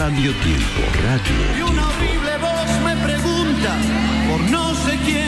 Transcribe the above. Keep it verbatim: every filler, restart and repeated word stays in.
Radio Tiempo, radio. Y una horrible voz me pregunta por no sé quién.